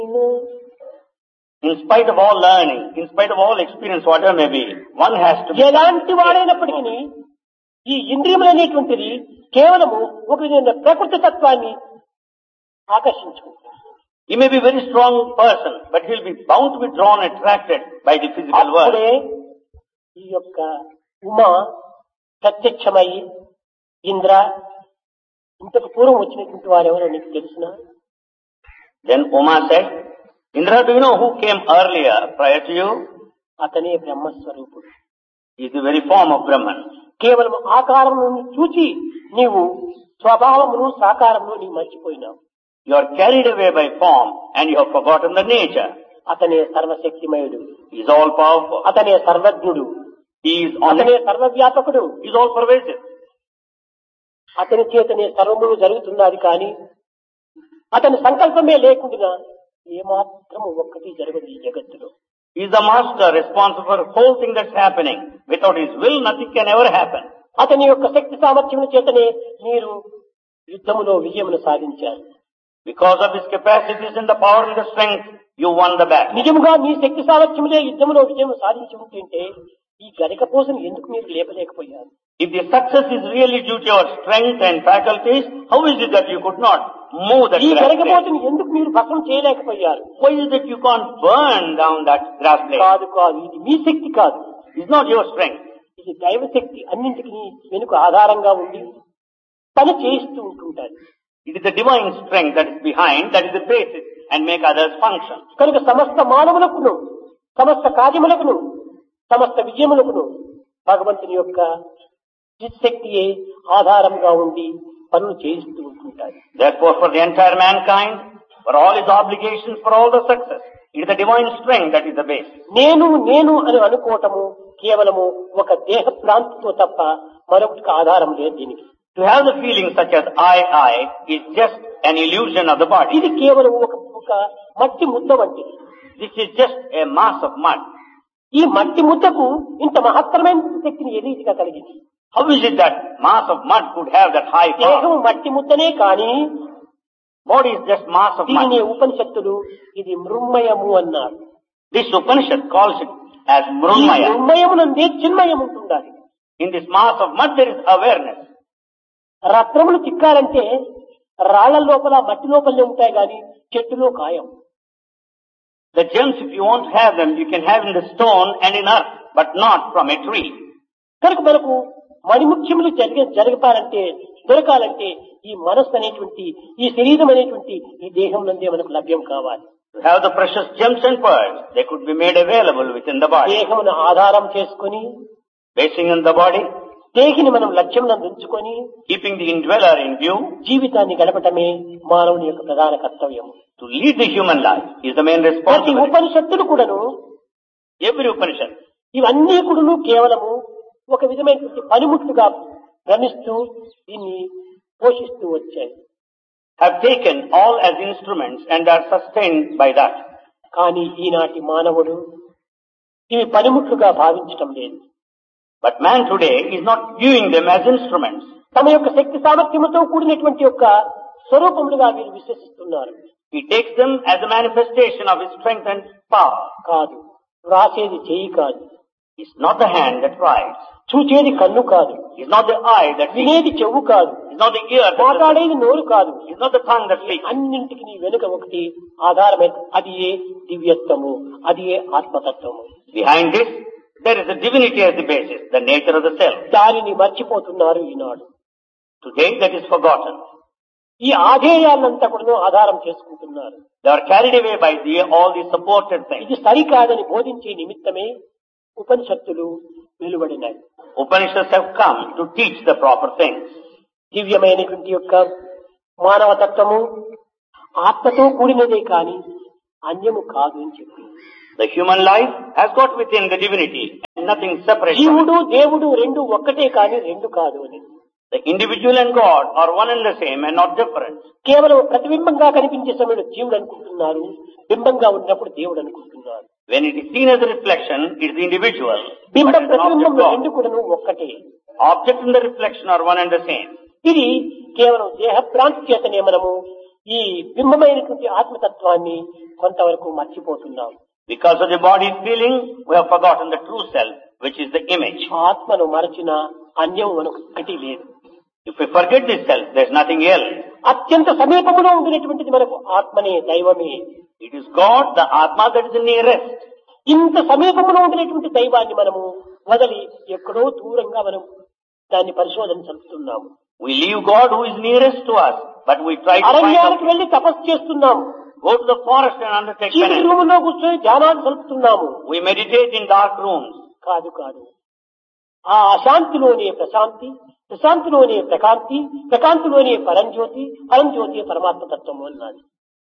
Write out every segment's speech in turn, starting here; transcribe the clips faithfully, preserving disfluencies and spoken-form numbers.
In spite of all learning, in spite of all experience, whatever may be, one has to be... ఎలాంటి వాడైనప్పటికీ ఈ ఇంద్రియములు అనేటువంటిది కేవలము ఒక విధమైన ప్రకృతి తత్వాన్ని ఆకర్షించుకుంటుంది. He may be a very strong person, but he will be bound to be drawn, attracted by the physical world. అప్పుడే ఈ యొక్క ఉమ ప్రత్యక్షమై ఇంద్ర ఇంతకు పూర్వం వచ్చినటువంటి వారెవరో నీకు తెలుసునా? Then Uma said, Indra, do you know who came earlier, prior to you? అతనే బ్రహ్మస్వరూపుడు. He is the very form of Brahman. కేవలం ఆకారమును చూచి నీవు స్వభావమును సాకారమును నీవు మర్చిపోయినావు. You are carried away by form and you have forgotten the nature. అతనే సర్వశక్తిమయుడు. He is all powerful. అతనే సర్వజ్ఞుడు. He is అతనే సర్వవ్యాపకుడు. He is all pervasive. అతని చేతనే సర్వములు జరుగుతున్నది కానీ అతని సంకల్పమే లేకుండా ఏమాత్రము ఒక్కటి జరగదు ఈ జగత్తులో. He is the master responsible for the whole thing that's happening. Without his will, nothing can ever happen. అతని యొక్క శక్తి సామర్థ్యముల చేతనే మీరు యుద్ధములో విజయమును సాధించారు. Because of his capacities and the power and the strength, you won the battle. నిజముగా మీ శక్తి సామర్థ్యములే యుద్ధములో విజయం సాధించి ఉంటుంటే ఈ గరికపోసను ఎందుకు మీరు లేపలేకపోయారు? If the success is really due to your strength and faculties, how is it that you could not move that ఈ grass blade? గరికపోసను ఎందుకు మీరు భస్మం చేయలేకపోయారు? Why is it that you can't burn down that grass blade? కాదు కాదు, ఇది మీ శక్తి కాదు, It's not your strength. ఇది దైవశక్తి అన్నింటికి వెనుక ఆధారంగా ఉండి పని చేయిస్తూ ఉంటుంటారు. It is the divine strength that is behind, that is the basis, and make others function. కనుక సమస్త మానవులకును సమస్త కార్యములకును సమస్త విజయములకును భగవంతుని యొక్క చిత్శక్తియే ఆధారంగా ఉండి పనులు చేయిస్తూ ఉంటుంటారు. Therefore, for the entire mankind, for all his obligations, for all the success, it is the divine strength that is the base. నేను నేను అని అనుకోవటము కేవలము ఒక దేహ భ్రాంతితో తప్ప మరొకటికి ఆధారం లేదు దీనికి. To have the feeling such as I, I is just an illusion of the body. ఇది కేవలం ఒక ఒక మట్టి ముద్ద వంటిది. This is just a mass of mud. ఈ మట్టి ముద్దకు ఇంత మహత్తరమైన శక్తిని ఏ రీతిగా కలిగింది? How is it that mass of mud could have that high దేహం power? మట్టి ముద్దనే కానీ Body is just mass of దీనిని mud. ఉపనిషత్తులు ఇది మృన్మయము అన్నారు. This Upanishad calls it as ఈ Mrunmaya. మృన్మయమునందే చిన్మయం ఉంటుండాలి. In this mass of mud there is awareness. రత్నములు చిక్కాలంటే రాళ్ల లోపల మట్టి లోపలనే ఉంటాయి కానీ చెట్టులో కాయం. The gems, if you want to have them, you can have in the stone and in earth, but not from a tree. కనుక మనకు మణిముఖ్యములు జరిగ జరగాలంటే దొరకాలంటే ఈ మనస్సు అనేటువంటి ఈ శరీరం అనేటువంటి ఈ దేహం నందే మనకు లభ్యం కావాలి. To have the precious gems and pearls, they could be made available within the body. దేహమును ఆధారం చేసుకుని Basing on the body, దేహిని మనం లక్ష్యం నందు ఉంచుకొని keeping the indweller in view, జీవితాన్ని గడపటమే మానవుని యొక్క ప్రధాన కర్తవ్యం. to lead the human life is the main ప్రతి responsibility. ఉపనిషత్తులు కూడాను Every Upanishad ఇవన్నీ కూడాను కేవలము ఒక విధమైనటువంటి పనిముట్లుగా భ్రమిస్తూ దీన్ని పోషిస్తూ వచ్చాయి. have taken all as instruments and are sustained by that. కానీ ఈనాటి మానవుడు ఇవి పనిముట్లుగా భావించటం లేదు. But man today is not viewing them as instruments. తమ యొక్క శక్తి సామర్థ్యముతో కూడినటువంటి యొక్క స్వరూపములుగా వీరు విశ్వసిస్తున్నారు. He takes them as a manifestation of his strength and power. కాదు, రాసేది చెయ్యి కాదు, It's not the hand that writes. చూచేది కన్ను కాదు, It's not the eye that sees. వినేది చెవు కాదు, It's not the ear that listens. మాట్లాడేది నోరు కాదు. It's not the tongue that speaks. అన్నింటికి నీ వెనుక ఒకటి ఆధారమైన అది ఏ దివ్యత్వము, అది ఏ ఆత్మతత్వము. Behind this, there is a divinity as the basis, the nature of the self. దానిని మర్చిపోతున్నారు ఈనాడు. Today that is forgotten. ఈ ఆధేయాలంతా కూడా ఆధారం చేసుకుంటున్నారు. They are carried away by the, all the supported things. ఇది సరికాదని బోధించే నిమిత్తమే ఉపనిషత్తులు వెలువడినాయి. Upanishads have come to teach the proper things. దివ్యమైనటువంటి యొక్క మానవతత్వము ఆత్మతో కూడినదే కాని అన్యము కాదు అని చెప్పి The human life has got within the divinity and nothing separate from it. జీవుడు దేవుడు రెండు ఒక్కటే కాని రెండు కాదు అని. The individual and God are one and the same and not different. కేవలం ప్రతిబింబంగా కనిపించే సమయంలో జీవుడు అనుకుంటున్నారు, బింబంగా ఉన్నప్పుడు దేవుడు అనుకుంటున్నారు. When it is seen as a reflection, it is the individual. But బింబం as an object, ప్రతిబింబం God. రెండు కూడాను ఒక్కటే. Object and the reflection are one and the same. ఇది కేవలం దేహ భ్రాంతి చేతనే మనము ఈ బింబమైనటువంటి ఆత్మతత్వాన్ని కొంతవరకు మర్చిపోతున్నాం. Because of the body feeling, we have forgotten the true self, which is the image. ఆత్మను మరచిన అన్యం మనొక్కటి లేదు. If we forget this self, there is nothing else. అత్యంత సమీపంలో ఉండినటువంటిది మనకు ఆత్మనే, దైవమే. It is God, the Atma, that is the nearest. ఇంత సమీపంలో ఉండినటువంటి దైవాన్ని మనము వదిలి ఎక్కడో దూరంగా మనం దాన్ని పరిశోధన జరుపుతున్నాము. We leave God who is nearest to us, but we try to find అరణ్యానికి out. వెళ్లి తపస్సు చేస్తున్నాము. Go to the forest and undertake చీకటి penance. రూములో కూర్చొని ధ్యానాలు జరుపుతున్నాము. We meditate in dark rooms. కాదు కాదు, ఆ అశాంతిలోనే ప్రశాంతి, ప్రశాంతిలోనే ప్రకాంతి, ప్రకాంతిలోనే పరంజ్యోతి, పరంజ్యోతి పరమాత్మ తత్వము అన్నది.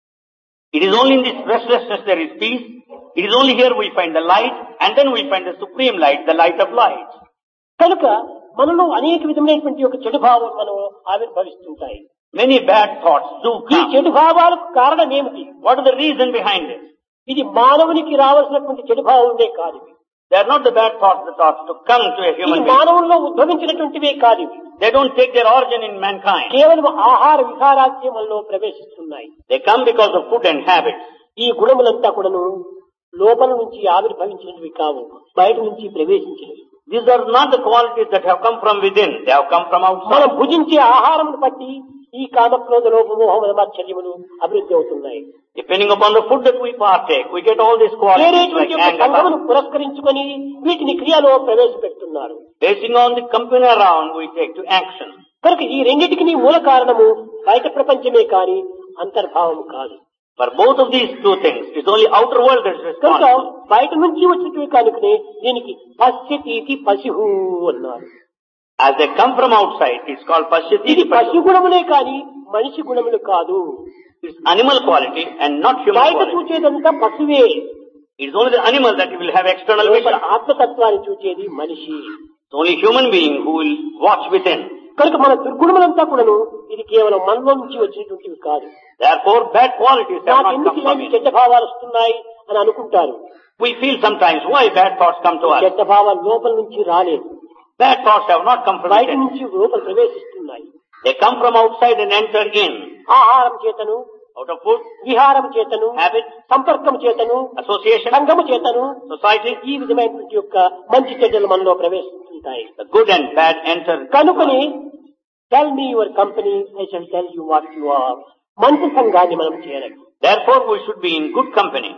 It is only in this restlessness there is peace. It is only here we find the light, and then we find the supreme light, the light of light. కనుక మనలో అనేక విధమైనటువంటి ఒక చెడు భావం మనం ఆవిర్భవిస్తుంటాయి. Many bad thoughts do ఈ come. చెడు భావాలకు కారణం ఏమిటి? What is the reason behind it? ఇది మానవునికి రావాల్సినటువంటి చెడు భావమే కాదు. They are not the bad thoughts that ought to come to a ఇది human being. మానవుల్లో ఉద్భవించినటువంటివే కాదు. They don't take their origin in mankind. కేవలం ఆహార విహారాద్యమంలో ప్రవేశిస్తున్నాయి. They come because of food and habits. ఈ గుణములంతా కూడాను లోపల నుంచి ఆవిర్భవించినవి కావు, బయట నుంచి ప్రవేశించినవి. These are not the qualities that have come from within. They have come from outside. మనం భుజించే ఆహారం బట్టి ఈ కామక్రోధ లోపమోహ మాత్సర్యములు అభివృద్ధి అవుతున్నాయి. Depending upon the food that we partake, we get all these qualities like anger. సంఘమును పురస్కరించుకొని వీటిని క్రియలో ప్రవేశపెడుతున్నారు. Basing on the company around, we take to action. కనుక ఈ రెండింటికి మూల కారణము బయట ప్రపంచమే కాని అంతర్భావం కాదు. For both of these two things, it's only outer world that is కనుక responsible. బయట నుంచి వచ్చినవి కనుకనే దీనికి పశ్యతీతి పశువు అన్నారు. As they come from outside, it's called pashyati. ఇది పశు గుణములే కాని మనిషి గుణములు కాదు. It's animal quality and not human బయట quality. చూచేదంతా పశువే. It's only the animal that will have external లోపల vision. ఆత్మతత్వాన్ని చూచేది మనిషి. It's only human being who will watch within. కనుక మన దుర్గుణములంతా కూడాను ఇది కేవలం మనలో నుంచి వచ్చినటువంటివి కాదు. Therefore, bad qualities have నాకు not ఎందుకు come from ఇలాంటి it. చెడ్డ భావాలు వస్తున్నాయి అని అనుకుంటారు. We feel sometimes why bad thoughts come to us. చెడ్డ భావాలు లోపల నుంచి రాలేదు, Bad thoughts have not come from బయట within. నుంచి లోపల ప్రవేశిస్తున్నాయి. They come from outside and enter in. ఆహారం చేతను, Out of food, విహారం చేతను, habit, సంపర్కం చేతను, association, సంఘము చేతను society, ఈ విధమైనటువంటి యొక్క మంచి చెడ్డలు మనలో ప్రవేశిస్తుంటాయి. the good and bad enter. కనుకని tell me your company, I shall tell you what you are. మంచి సంఘాన్ని మనం చేయాలి. Therefore, we should be in good company.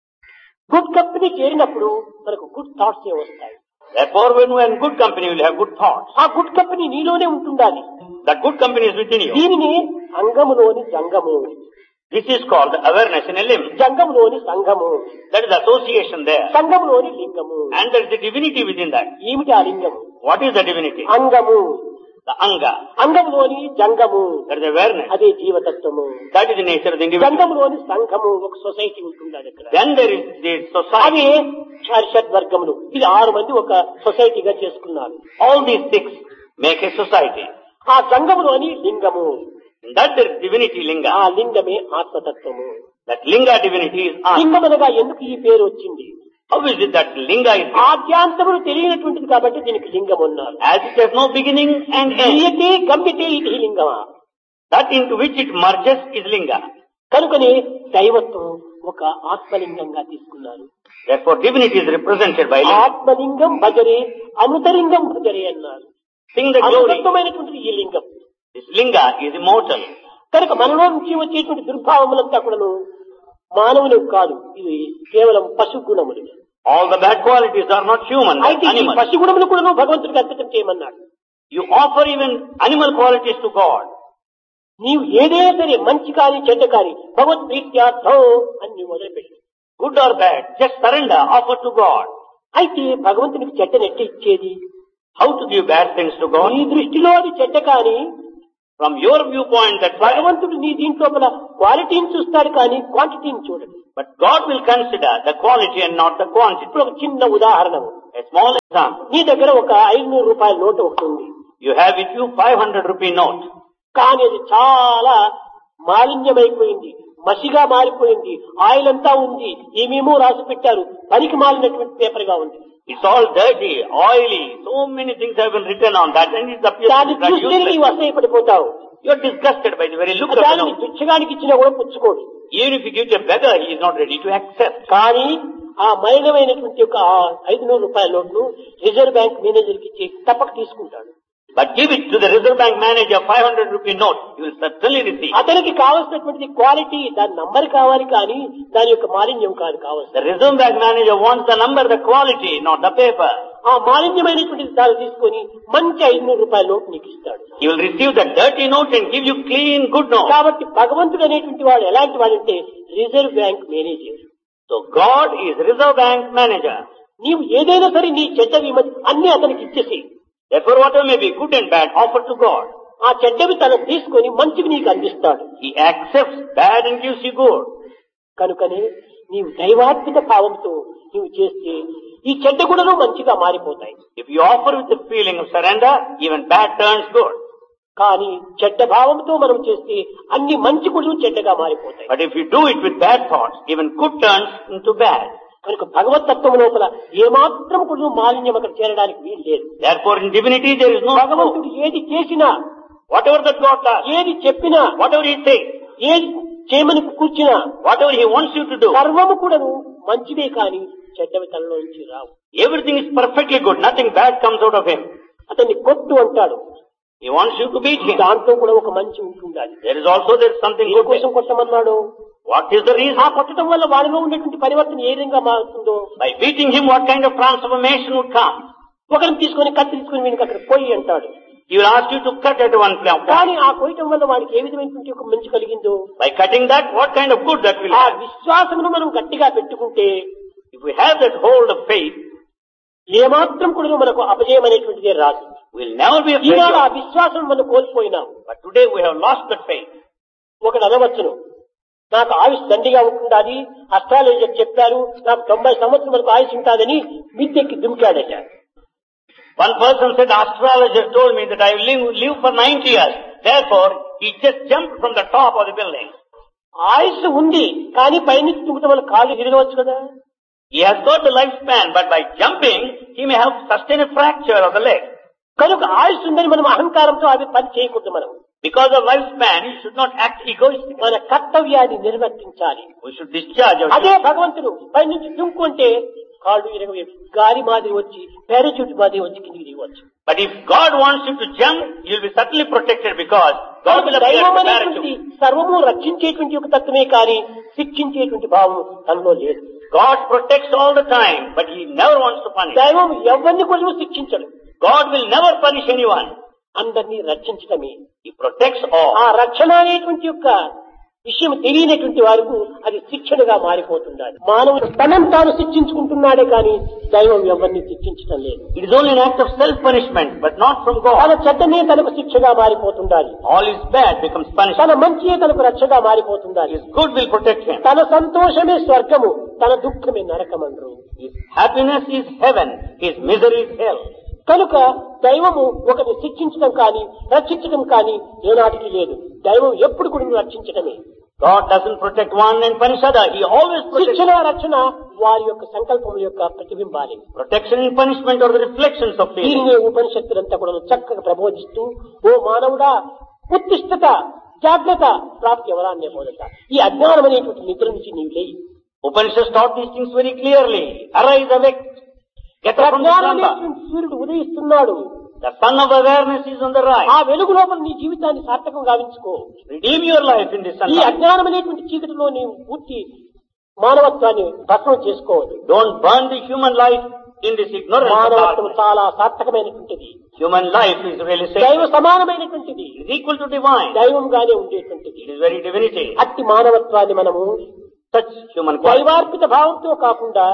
Good company చేరినప్పుడు మనకు గుడ్ థాట్స్ వస్తాయి. Therefore, when we are in good company, we will have good thoughts. ఆ good company నీలోనే ఉంటుండాలి. That good company is within you. దీనిని అంగములోని జంగము, This is called awareness in a limb. జంగములోని సంఘము, That is association there. సంఘములోని లింగము. And there is the divinity within that. ఏమిటి ఆ లింగము? What is the divinity? అంగము. The anga. అంగములోని జంగము, That is awareness. అదే జీవతత్వము. That is the nature of the individual. జంగములోని సంఘము, ఒక society ఉంటుండాలి అక్కడ. Then there is the అవి society. షర్షడ్ వర్గములు. ఇది ఆరు మంది ఒక సొసైటీగా చేసుకున్నారు. All these six make a society. ఆ సంఘములోని లింగము, And that there is divinity linga. ఆ లింగమే ఆత్మతత్వము. That linga divinity is Atma. లింగమనగా ఎందుకు ఈ పేరు వచ్చింది? How is it that linga is? ఆద్యాంతములు తెలియనటువంటిది కాబట్టి దీనికి లింగం ఉన్నారు. As it has no beginning and end. క్రియతే గమ్యతే ఇది లింగమా. That into which it merges is linga. కనుకనే దైవత్వం ఒక ఆత్మలింగంగా తీసుకున్నారు. Therefore, divinity is represented by linga. ఆత్మలింగం భజరే, అమృతలింగం భజరే అన్నారు. Sing the glory. అమృతత్వమైనటువంటిది ఈ లింగం. This linga is immortal. కనుక మనలో నుంచి వచ్చేటువంటి దుర్భావములంతా కూడాను మానవులు కాదు, ఇది కేవలం పశు గుణములు. All the bad qualities are not human, అయితే they're ఈ animals. పశు గుణములు కూడాను భగవంతుడికి అర్పితం చేయమన్నాడు. You offer even animal qualities to God. నీవు ఏదైనా సరే మంచి కాని చెడ్డ కాని భగవత్ ప్రీత్యార్థం అని నీవు మొదలుపెట్టి, Good or bad, just surrender, offer to God. అయితే భగవంతునికి చెడ్డని ఎట్లా ఇచ్చేది? How to give bad things to God? నీ దృష్టిలో అది చెడ్డ కాని From your viewpoint, that's bad. భగవంతుడు నీ దీంట్లో క్వాలిటీని చూస్తాడు కానీ క్వాంటిటీని చూడడు. But God will consider the quality and not the quantity. ఇప్పుడు ఒక చిన్న ఉదాహరణ, A small example. నీ దగ్గర ఒక ఐదునూరు రూపాయల నోటు ఒకటి ఉంది. You have with you five hundred rupee note. కానీ అది చాలా మాలిన్యమైపోయింది, మసిగా మారిపోయింది, ఆయిల్ అంతా ఉంది, ఏమేమో రాసి పెట్టారు, పనికి మాలినటువంటి పేపర్ గా ఉంది. It's all dirty, oily, so many things have been written on that, and it appears దాన్ని that చూస్తే నీవు useless. అసహ్యపడిపోతావు. You are disgusted by the very look of the దానిని note. భిక్షగానికి ఇచ్చినా కూడా పుచ్చుకోడు. Even if you give to a beggar, he is not ready to accept. కానీ ఆ మలినమైనటువంటి ఒక ఐదు నూరు రూపాయల నోట్ను రిజర్వ్ బ్యాంక్ మేనేజర్కి ఇచ్చి తప్పక తీసుకుంటాడు. But give it to the Reserve Bank manager, five hundred rupee note, you will certainly receive. అతనికి కావలసినటువంటి క్వాలిటీ దాని నంబర్ కావాలి కానీ దాని యొక్క మాలిన్యం కాదు కావాలి. The Reserve Bank manager wants the number, the quality, not the paper. ఆ మాలిన్యమైనటువంటి దాన్ని తీసుకొని మంచి ఐదు నూరు రూపాయల నోట్ నీకు ఇస్తాడు. He will receive the dirty note and give you clean, good note. కాబట్టి భగవంతుడు అనేటువంటి వాడు ఎలాంటి వాడంటే reserve bank manager. So God is Reserve Bank manager. నీవు ఏదైనా సరే నీ చెడ్డవి అన్ని అతనికి ఇచ్చేసి, Therefore, whatever may be good and bad, offer to God. ఆ చెడ్డవి తనకు తీసుకొని మంచివి నీకు అందిస్తాడు. He accepts bad and gives you good. కనుకనే నీవు దైవాత్మిక భావంతో నీవు చేస్తే ఈ చెడ్డ గుణలు మంచిగా మారిపోతాయి. If you offer with the feeling of surrender, even bad turns good. కానీ చెడ్డ భావంతో మనం చేస్తే అన్ని మంచి గుణలు చెడ్డగా మారిపోతాయి. But if you do it with bad thoughts, even good turns into bad. కనుక భగవతత్వం లోపల ఏమాత్రం కూడా మాలిన్యం అక్కడ చేరడానికి వీలు లేదు. Therefore, in divinity there is no భగవంతుడు ఏది చేసినా, whatever that God does, ఏది చెప్పినా, whatever He says, ఏది చేయమని కూర్చున్నా, whatever He wants you to do, సర్వము కూడాను మంచిదే కానీ చెడ్డవి తనలో నుంచి రావు. everything is perfectly good. Nothing bad comes out of Him. అతన్ని కొట్టు అంటాడు. He wants you to beat Him. దాంట్లో కూడా ఒక మంచి ఉంటుండాలి. There is also there is something A good కోసం there. కొట్టమన్నాడు? What is the reason? ఆ కొట్టడం వల్ల వాడిలో ఉండేటువంటి పరివర్తన ఏ విధంగా మారుతుందో, By beating him, what kind of transformation would come? ఒకరిని తీసుకొని కత్తి తీసుకొని వీనికి అక్కడ పోయి అంటాడు. He will ask you to cut at one point. కానీ ఆ కొయ్యటం వల్ల వాడికి ఏ విధమైనటువంటి ఒక మంచి కలిగిందో, By cutting that, what kind of good that will ఆ have? విశ్వాసమును మనం గట్టిగా పెట్టుకుంటే If we have that hold of faith, ఏమాత్రం కూడా మనకు అపజయం అనేటువంటిదే రాదు. we'll never be afraid. ఈనాడు ఆ of- విశ్వాసం మనం కోల్పోయినాం. But today we have lost that faith. ఒకడు అనవచ్చును, నాకు ఆయుష్ దండిగా ఉంటుందని అస్ట్రాలజర్ చెప్పారు, నాకు తొంభై సంవత్సరం వరకు ఆయుష్ ఉంటుందని మిద్దెక్కి దుమికాడట. One person said, astrologer told me that I will live, live for ninety years. Therefore, he just jumped from the top of the building. ఆయుష్ ఉంది కానీ పైనుంచి దుమికటం వల్ల కాళ్ళు విరగవచ్చు కదా. He has got the lifespan, but by jumping, he may have sustained a fracture of the leg. కనుక ఆయుష్ ఉందని మనం అహంకారంతో అవి పని చేయకూడదు. మనం Because of lifespan, you should not act egoistically. మన కర్తవ్యాన్ని నిర్వర్తించాలి. We should discharge our అదే భగవంతుడు పైనుంచి దుంకుంటే కాళ్ళు విరగ గాలి మాదిరి వచ్చి పారాచూట్ మాదిరి వచ్చి కిందికి దిగవచ్చు. But if God wants you to jump, you will be certainly protected because God will appear దైవం as a అనేటువంటి parachute. సర్వము రక్షించేటువంటి ఒక తత్వమే కానీ శిక్షించేటువంటి భావం తనలో లేదు. God protects all the time, but He never wants to punish. దైవం ఎవరిని కూడా శిక్షించడు. God will never punish anyone. అందరినీ రక్షించడమే. He protects all. ఆ రక్షణ అనేటువంటి యొక్క విషయం తెలియనటువంటి వారికి అది శిక్షణగా మారిపోతుండాలి. మానవుడు తనను తాను శిక్షించుకుంటున్నాడే కానీ దైవం ఎవరిని శిక్షించడం లేదు. It is only an act of self-punishment, but not from తన God. చెడ్డనే తనకు శిక్షగా మారిపోతుండాలి. All is bad becomes punishment. తన మంచియే తనకు రక్షగా మారిపోతుండాలి. His good will protect him. తన సంతోషమే స్వర్గము, తన దుఃఖమే నరకమండ్రు. His happiness is heaven. His misery is hell. కనుక దైవము ఒకరిని శిక్షించడం కానీ రక్షించడం కానీ ఏనాటికి లేదు. దైవం ఎప్పుడు కూడా రక్షించడమే. God doesn't protect one and punish other. He always protects. శిక్షణ రక్షణ వారి యొక్క సంకల్పముల యొక్క ప్రతిబింబాలి. Protection and punishment are the reflections of feeling. దీనినే ఉపనిషత్తులంతా కూడా చక్కగా ప్రబోధిస్తూ, ఓ మానవుడా ఉత్తిష్టత జాగ్రత్త ప్రాప్తి ఎవరాన్నే బోధట. ఈ అజ్ఞానం అనేటువంటి నిద్ర నుంచి నీవు లేయి. Upanishads taught these things very clearly. Arise, awake. Get up from the అజ్ఞానం slumber. అనేటువంటి సూర్యుడు ఉదయిస్తున్నాడు. The sun of awareness is on the rise. ఆ వెలుగు లోపల నీ జీవితాన్ని సార్థకం గావించుకో. Redeem your life in this ఈ sunlight. అజ్ఞానం అనేటువంటి చీకటిలో నీవు పూర్తి మానవత్వాన్ని భస్మం చేసుకోవద్దు. Don't burn the human life in this ignorance of మానవత్వం darkness. చాలా సార్థకమైనటువంటిది. Human life is really దైవ sacred. సమానమైనటువంటిది. It is equal to divine. దైవంగానే ఉండేటువంటిది. It is very divinity. అట్టి మానవత్వాన్ని మనము Such human quality. దైవార్పిత భావంతో కాకుండా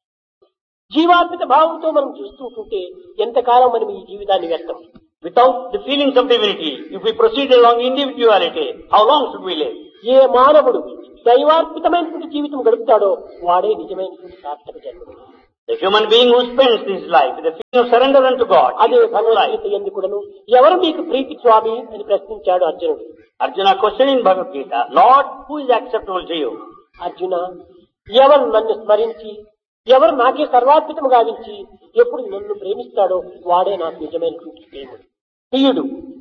జీవార్పిత భావంతో మనం చూస్తుంటే ఎంతకాలం మనం ఈ జీవితాన్ని వ్యర్థం. Without the feelings of divinity, if we proceed along individuality, how long should we live? ఏ మానవుడు దైవార్పితమైనటువంటి జీవితం గడుపుతాడో వాడే నిజమైనటువంటి సార్థక జన్ముడు. The human being who spends his life with the feeling of surrender unto God. అదే భగవద్గీత ఎందుకును ఎవరు మీకు ప్రీతి స్వామి అని ప్రశ్నించాడు అర్జునుడు. Arjuna questioned in Bhagavad Gita, Lord, who is acceptable to you? Arjuna, ఎవరు నన్ను స్మరించి ఎవరు నాకే సర్వార్పితము గావించి ఎప్పుడు నన్ను ప్రేమిస్తాడో వాడే నాకు నిజమైనటువంటి ప్రేముడు ప్రియుడు.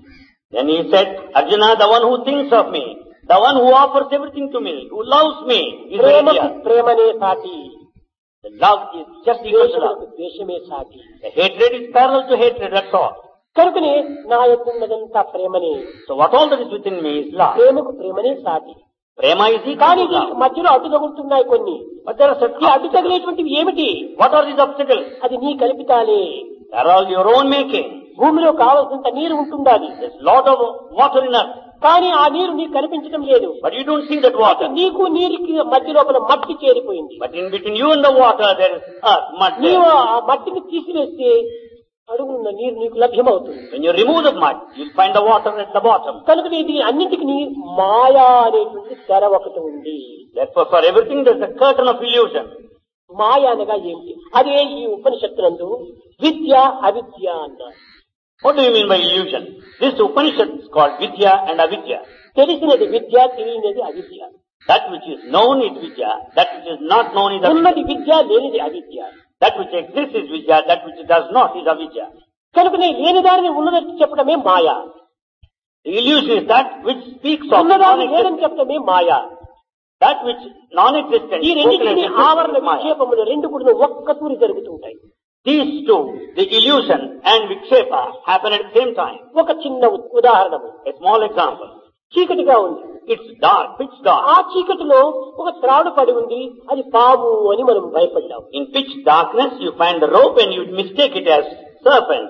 Then he said, Arjuna, the one who thinks of me, the one who offers everything to me, who loves me, is very ప్రేమకు dear. ప్రేమనే సాటి, The love is just equal to love. ద్వేషములకు ద్వేషమే సాటి. The hatred is parallel to hatred, that's all. కనుకనే నా యొక్క ఉన్నదంతా ప్రేమనే, So what all that is within me is love. ప్రేమకు ప్రేమనే సాటి. Prema is equal కానీ to దీనికి love. మధ్యలో అడ్డు తగులుతున్నాయి కొన్ని. But there are certain ఈ అడ్డు obstacles. తగిలేటువంటివి ఏమిటి? What are these obstacles? అది నీ కల్పితాలే. They are all your own making. భూమిలో కావలసినంత నీరు ఉంటుండాలి, There's lot of water in us, కానీ ఆ నీరు నీకు కనిపించడం లేదు. but you don't see that water. నీకు నీరికి మధ్య లోపల మట్టి చేరిపోయింది. But in between you and the water, there is earth, mud there. నీవు ఆ మట్టిని తీసివేస్తే అడుగున్న నీరు నీకు లభ్యమవుతుంది. When you remove the mud, you'll find the water at the bottom. కనుక ఇది అన్నింటికి మాయా అనేటువంటి తెర ఒకటి ఉంది. Therefore, for everything there's a curtain of illusion. మాయ అనగా ఏమిటి? అదే ఈ ఉపనిషత్తులందు విద్య అవిద్య అన్నారు. What do you mean by illusion? This Upanishad is called Vidya and Avidya. తెలిసినది విద్య, తెలియనిది అవిద్య. That which is known is Vidya, that which is not known is ఉన్నది Avidya. విద్య, లేనిది అవిద్య. That which exists is Vidya, that which does not is Avidya. కనుకనే లేని దానిని ఉన్నదని చెప్పడమే మాయ, The illusion is that which speaks of ఉన్నదాన్ని లేదని non-existence. చెప్పడమే మాయ. That which non-existent, ఈ రెండింటిని spoken as ఆవరణ existence is Maya. విక్షేపములు రెండు కూడా ఒక్క తూరి జరుగుతుంటాయి. These two, the illusion and vikshepa, happen at the same time. ఒక చిన్న ఉ- ఉదాహరణము. A small example. చీకటిగా ఉంది, It's dark, pitch dark. ఆ చీకటిలో ఒక త్రాడు పడి ఉంది, అది పాము అని మనం భయపడ్డాం. In pitch darkness, you find the rope and you mistake it as serpent.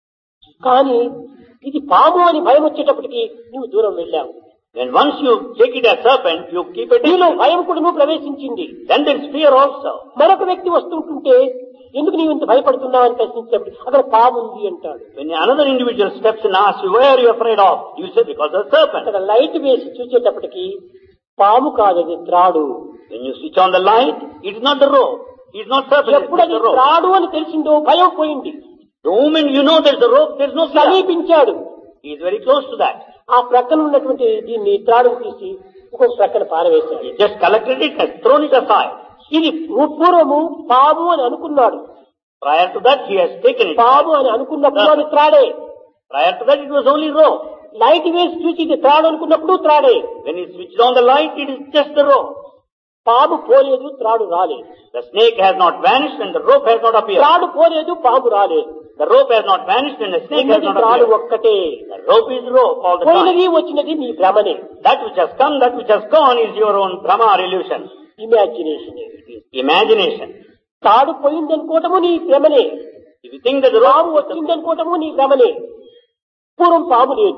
కానీ ఇది పాము అని భయం వచ్చేటప్పటికి నువ్వు దూరం వెళ్ళావు. When once you take it as serpent, you keep it నీలో in. భయం కూడా నువ్వు ప్రవేశించింది. Then there is fear also. మరొక వ్యక్తి వస్తుంటుంటే ఎందుకు నీవు ఇంత భయపడుతున్నావు అని ప్రశ్నించినప్పుడు అక్కడ పాము ఉంది అంటాడు. When another individual steps and asks you, why are you afraid of? You say, because of the serpent. అక్కడ లైట్ వేసి చూసేటప్పటికి పాము కాదు, అది త్రాడు. When you switch on the light, it is not the rope. It is not serpent, it ఎప్పుడు is అది the rope. త్రాడు అని తెలిసిందో భయం పోయింది. The moment you know there is a rope, there is no fear. సమీపించాడు. He is very close to that. ఆ ప్రక్కన ఉన్నటువంటి దీన్ని త్రాడును తీసి ఇంకొక ప్రక్కన పారవేశాడు. He just collected it and thrown it aside. ఇది పూర్వము పాము అని అనుకున్నాడు. Prior to that, he has taken it. పాము అని అనుకున్నప్పుడు అది త్రాడే. Prior to that, it was only rope. Light వేసి చూసి ఇది త్రాడు అనుకున్నప్పుడు త్రాడే. When he switched on the light, it is just the rope. పాము పోలేదు, త్రాడు రాలేదు. The snake has not vanished and the rope has not appeared. త్రాడు పోలేదు, పాము రాలేదు. The rope has not vanished and the snake has ఉన్నది not త్రాడు appeared. ఒక్కటే. The rope is rope all the time. పోయినది వచ్చినది నీ భ్రమనే, That which has come, that which has gone is your own Brahma or illusion. Imagination. Imagination. తాడు పోయిందనుకోవటము నీ భ్రమనే, If you think that the పాము rope, వచ్చిందనుకోవటము నీ భ్రమనే. పూర్వం పాము లేదు,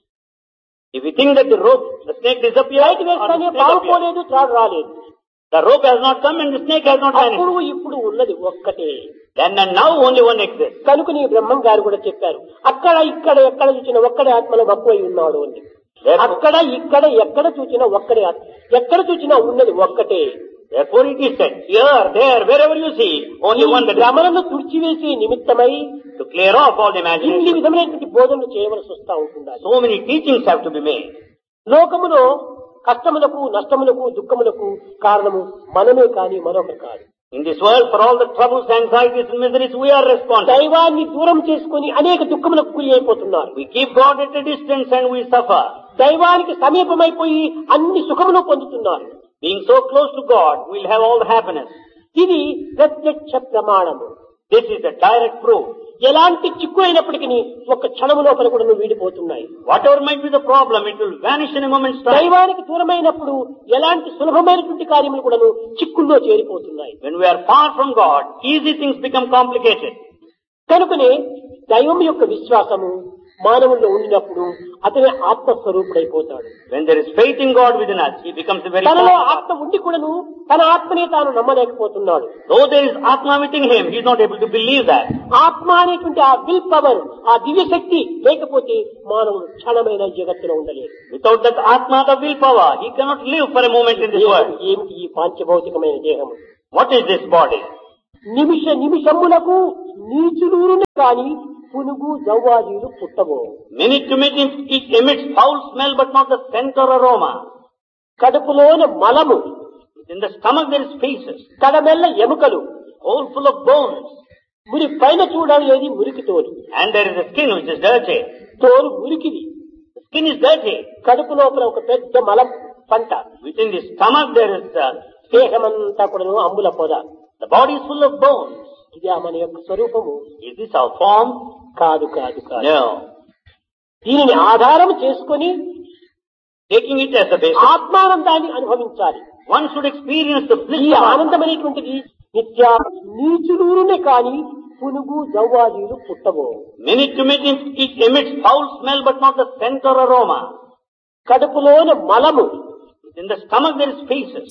if you think that the rope, the snake disappeared, light or the వేస్తానే snake పాము appeared. పోలేదు, త్రాడు రాలేదు. The rope has not come and the snake has not vanished. అప్పుడు ఇప్పుడు ఉన్నది ఒక్కటే. Then and now only one exists. కనుక నీ బ్రహ్మం గారు కూడా చెప్పారు, అక్కడ ఇక్కడ ఎక్కడ చూసిన ఒక్కడే ఆత్మలో మక్కువై ఉన్నాడు అని. Therefore, అక్కడ ఇక్కడ ఎక్కడ చూసినా ఒక్కడే ఆత్మ, ఎక్కడ చూసినా ఉన్నది ఒక్కటే. therefore it is said, here, there, wherever you see, only one that is. భ్రమలను తుడిచివేసే నిమిత్తమై To clear off all the ఇన్ని imagination, విధమైనటువంటి బోధనలు చేయవలసి వస్తా ఉంటుండాలి. so many teachings have to be made. లోకములో కష్టములకు నష్టములకు దుఃఖములకు కారణము మనమే కాని మరొకరు కాదు. In this world, for all the troubles, anxieties and miseries, we are responsible. దైవాన్ని దూరం చేసుకుని అనేక దుఃఖములకు గురి అయిపోతున్నారు. We keep God at a distance and we suffer. దైవానికి సమీపమైపోయి అన్ని సుఖములు పొందుతున్నారు. Being so close to God, we'll have all the happiness. ఇది ప్రత్యక్ష ప్రమాణము. This is the direct proof. ఎలాంటి చిక్కు అయినప్పటికీ ఒక్క క్షణము లోపల కూడా నువ్వు వీడిపోతున్నాయి. Whatever might be the problem, it will vanish in a moment's time. దైవానికి దూరమైనప్పుడు ఎలాంటి సులభమైనటువంటి కార్యములు కూడా చిక్కుల్లో చేరిపోతున్నాయి. When we are far from God, easy things become complicated. కనుకనే దైవం యొక్క విశ్వాసము మానవుల్లో ఉండినప్పుడు అతనే ఆత్మస్వరూపుడైపోతాడు. When there is faith in God within us, he becomes a very తనలో powerful. ఆత్మ ఉండి కూడాను తన ఆత్మనే తాను నమ్మలేకపోతున్నాడు. Though there is Atma within him, he is not able to believe that. ఆత్మ అనేటువంటి ఆ విల్ పవర్, ఆ దివ్య శక్తి లేకపోతే మానవుడు క్షణమైన జగత్తులో ఉండలేడు. Without that Atma, the willpower, he cannot live for a moment in this world. ఏమిటి ఈ పాంచభౌతికమైన దేహము? What is this body? నిమిష నిమిషములకు నీచులూరును కాని పునుగు జవ్వాజీలు పుట్టబో. Minute to minute, it emits foul smell, but not the scent or aroma. కడుపులోని మలము, In the stomach there is feces, కడమెల్ల ఎముకలు, all full of bones, మురి పైన చూడలేదు మురికి తోలు, and there is a skin which is dirty. తోలు మురికిది, Skin is dirty. కడుపు లోపల ఒక పెద్ద మలం పంట. Within the stomach there is uh, దేహమంతా కూడా అంబుల పొద. the body is full of bones. ఇది మన యొక్క స్వరూపము. Is this our form? కాదు కాదు కాదు. No. దీనిని ఆధారం చేసుకొని Taking it as a basis, ఆత్మానందాన్ని అనుభవించాలి. one should experience the bliss ఈ of Atma. ఆనందమైనటువంటిది నిత్య నీచులూరునే కాని పునుగు జవ్వాజీలు పుట్టవు. Minute to minute it emits foul smell but not the scent or aroma. కడుపులోని మలము In the stomach there is feces.